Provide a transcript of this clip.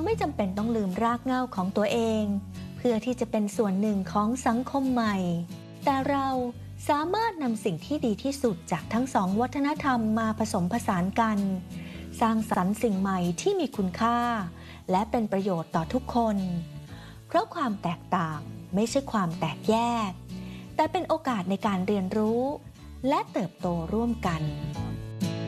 ไม่จำเป็นต้องลืมรากเหง้าของตัวเองเพื่อที่จะเป็นส่วนหนึ่งของสังคมใหม่แต่เราสามารถนำสิ่งที่ดีที่สุดจากทั้งสองวัฒนธรรมมาผสมผสานกันสร้างสรรค์สิ่งใหม่ที่มีคุณค่าและเป็นประโยชน์ต่อทุกคนเพราะความแตกต่างไม่ใช่ความแตกแยกแต่เป็นโอกาสในการเรียนรู้และเติบโตร่วมกัน